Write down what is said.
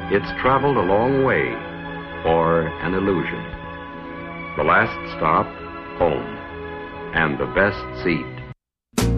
It's traveled a long way, or an illusion. The last stop, home, and the best seat